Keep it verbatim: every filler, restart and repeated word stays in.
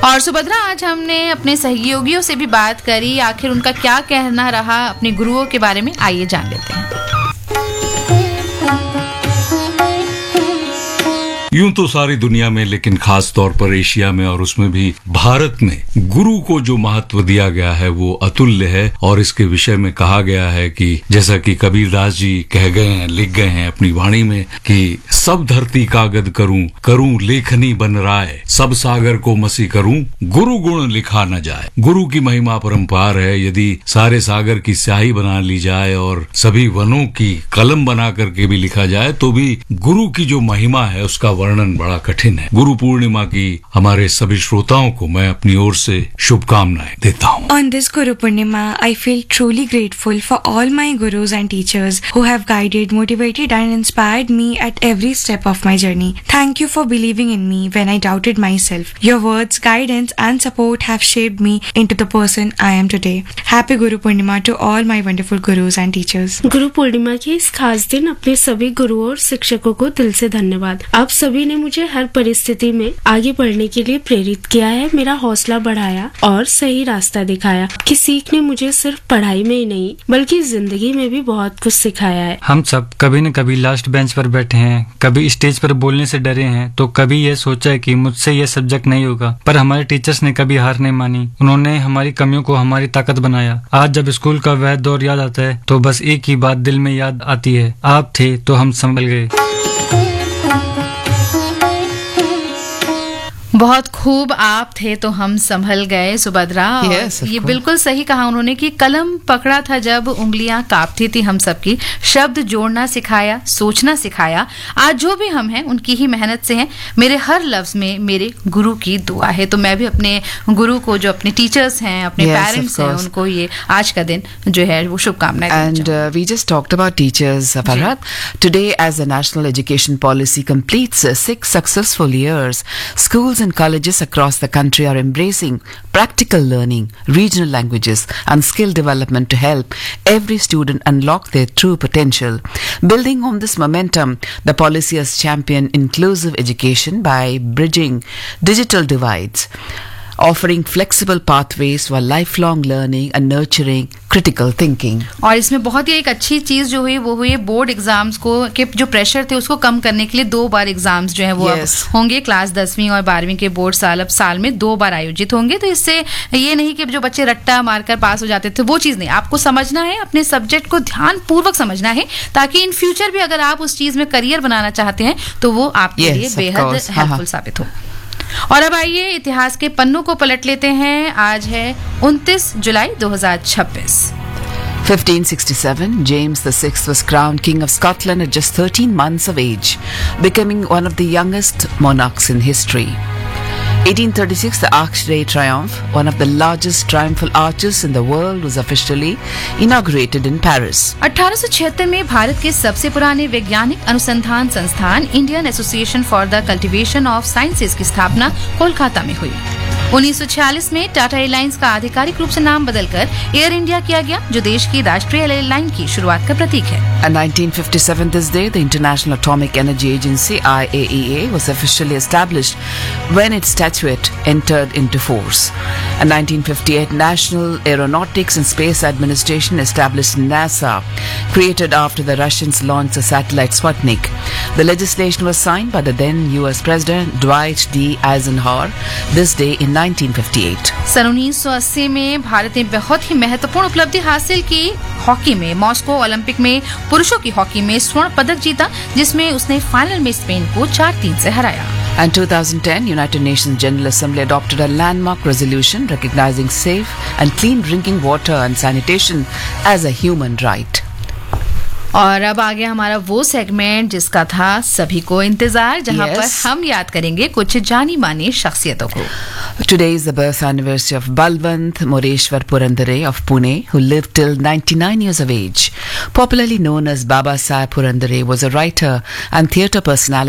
और सुभद्रा, आज हमने अपने सहयोगियों से भी बात करी, आखिर उनका क्या कहना रहा अपने गुरुओं के बारे में, आइए जान लेते हैं। यूं तो सारी दुनिया में, लेकिन खास तौर पर एशिया में और उसमें भी भारत में गुरु को जो महत्व दिया गया है वो अतुल्य है। और इसके विषय में कहा गया है कि जैसा कि कबीरदास जी कह गए हैं, लिख गए हैं अपनी वाणी में कि सब धरती कागद करूं, करूं लेखनी बन राय, सब सागर को मसी करूं, गुरु गुण लिखा न जाए। गुरु की महिमा परंपार है। यदि सारे सागर की स्याही बना ली जाए और सभी वनों की कलम बना करके भी लिखा जाए तो भी गुरु की जो महिमा है उसका वर्णन बड़ा कठिन है। गुरु पूर्णिमा की हमारे सभी श्रोताओं को मैं अपनी ओर से शुभकामनाएं देता हूँ। On this Guru Purnima, I feel truly grateful for all my gurus and teachers who have guided, motivated and inspired me at every step of my journey. Thank you for believing in me when I doubted myself. Your words, guidance and support have shaped me into the person I am today. Happy Guru Purnima to all my wonderful gurus and teachers. Guru Purnima के इस खास दिन अपने सभी गुरुओं और शिक्षकों को दिल से धन्यवाद। आप सभी ने मुझे हर परिस्थिति में आगे बढ़ने के लिए प्रेरित किया है, मेरा हौसला बढ़ाया और सही रास्ता दिखाया। कि सीख ने मुझे सिर्फ पढ़ाई में ही नहीं बल्कि जिंदगी में भी बहुत कुछ सिखाया है। हम सब कभी न कभी लास्ट बेंच पर बैठे हैं, कभी स्टेज पर बोलने से डरे हैं, तो कभी ये सोचा है कि मुझसे ये सब्जेक्ट नहीं होगा। पर हमारे टीचर्स ने कभी हार नहीं मानी, उन्होंने हमारी कमियों को हमारी ताकत बनाया। आज जब स्कूल का वह दौर याद आता है तो बस एक ही बात दिल में याद आती है, आप थे तो हम संभल गए। बहुत खूब, आप थे तो हम संभल गए सुभद्रा। yes, ये बिल्कुल सही कहा उन्होंने कि कलम पकड़ा था जब उंगलियां कांपती थी हम सबकी, शब्द जोड़ना सिखाया, सोचना सिखाया। आज जो भी हम हैं उनकी ही मेहनत से हैं। मेरे हर लफ्ज में मेरे गुरु की दुआ है। तो मैं भी अपने गुरु को, जो अपने टीचर्स हैं, अपने yes, पेरेंट्स हैं, उनको ये आज का दिन जो है वो शुभकामनाएं। And uh, we just talked about teachers, Farhat. Today, as the national education policy completes uh, six successful years, schools and colleges across the country are embracing practical learning, regional languages and skill development to help every student unlock their true potential. Building on this momentum, the policy has championed inclusive education by bridging digital divides, offering flexible pathways for lifelong learning and nurturing critical thinking. और इसमें बहुत ही एक अच्छी चीज जो हुई वो हुई बोर्ड एग्जाम्स को के जो प्रेशर थे उसको कम करने के लिए दो बार एग्जाम्स जो है वो yes. अब होंगे। क्लास दसवीं और बारहवीं के बोर्ड साल अब साल में दो बार आयोजित होंगे। तो इससे ये नहीं कि जो बच्चे रट्टा मारकर पास हो जाते थे वो चीज नहीं, आपको समझना है, अपने सब्जेक्ट को ध्यान पूर्वक समझना है ताकि इन फ्यूचर भी अगर आप उस चीज में करियर बनाना चाहते हैं तो वो आपके yes, लिए बेहद हेल्पफुल साबित हो। और अब आइए इतिहास के पन्नों को पलट लेते हैं। आज है उनतीस जुलाई दो हज़ार छब्बीस। fifteen sixty-seven, James the sixth was crowned King of Scotland at just thirteen months of age, becoming one of the youngest monarchs in history. eighteen thirty-six, the Arc de Triomphe, one of the largest triumphal arches in the world, was officially inaugurated in Paris. अठारह सौ छिहत्तर में भारत के सबसे पुराने वैज्ञानिक अनुसंधान संस्थान Indian association for the cultivation of sciences की स्थापना कोलकाता में हुई। उन्नीस सौ छियालीस में टाटा एयरलाइंस का आधिकारिक रूप से नाम बदलकर एयर इंडिया किया गया, जो देश की राष्ट्रीय एयरलाइन की शुरुआत का प्रतीक है। In nineteen fifty-seven, this day, the International Atomic Energy Agency (I A E A) was officially established when its statute entered into force. In nineteen fifty-eight, National Aeronautics and Space Administration established NASA, created after the Russians launched the satellite Sputnik. The legislation was signed by the then U S President Dwight D. Eisenhower this day in nineteen fifty-eight. सन उन्नीस सौ अस्सी में भारत ने बहुत ही महत्वपूर्ण उपलब्धि हासिल की। हॉकी में मॉस्को ओलंपिक में पुरुषों की हॉकी में स्वर्ण पदक जीता, जिसमें उसने फाइनल में स्पेन को चार तीन से हराया। And twenty ten, United Nations General Assembly adopted a landmark resolution recognizing safe and clean drinking water and sanitation as a human right. और अब आगे हमारा वो सेगमेंट जिसका था सभी को इंतजार, जहां yes. पर हम याद करेंगे कुछ जानी मानी शख्सियतों को। Today is the birth anniversary of Balwant Moreshwar Purandare of Pune, who lived till ninety-nine years of age. Popularly known as Baba Saheb Purandare, was a writer and theatre personality